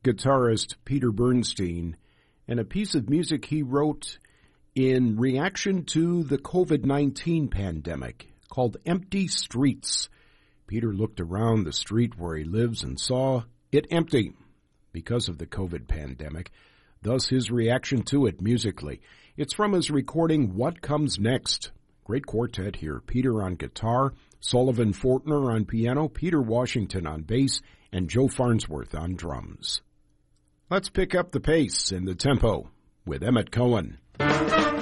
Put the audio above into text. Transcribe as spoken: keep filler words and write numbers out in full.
guitarist Peter Bernstein, and a piece of music he wrote in reaction to the covid nineteen pandemic called Empty Streets. Peter looked around the street where he lives and saw it empty because of the COVID pandemic, thus his reaction to it musically. It's from his recording, What Comes Next? Great quartet here. Peter on guitar, Sullivan Fortner on piano, Peter Washington on bass, and Joe Farnsworth on drums. Let's pick up the pace and the tempo with Emmett Cohen.